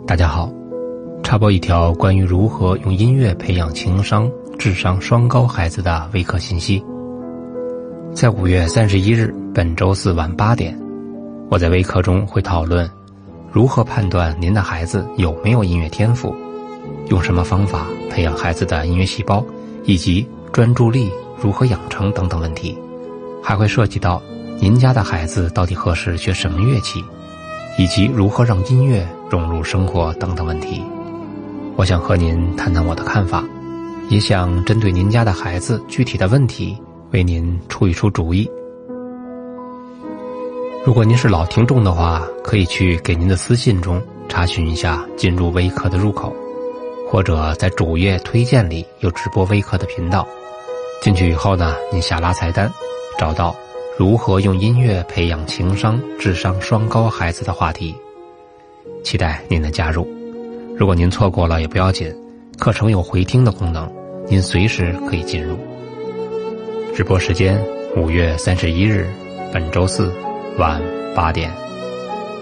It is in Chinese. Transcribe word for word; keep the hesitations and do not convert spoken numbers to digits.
大家好，插播一条关于如何用音乐培养情商、智商双高孩子的微课信息。在五月三十一日，本周四晚八点，我在微课中会讨论如何判断您的孩子有没有音乐天赋，用什么方法培养孩子的音乐细胞，以及专注力如何养成等等问题。还会涉及到您家的孩子到底合适学什么乐器，以及如何让音乐融入生活等等问题。我想和您谈谈我的看法，也想针对您家的孩子具体的问题为您出一出主意。如果您是老听众的话，可以去给您的私信中查询一下进入微课的入口，或者在主页推荐里有直播微课的频道。进去以后呢，您下拉菜单，找到如何用音乐培养情商、智商双高孩子的话题，期待您的加入。如果您错过了也不要紧，课程有回听的功能，您随时可以进入。直播时间五月三十一日，本周四晚八点。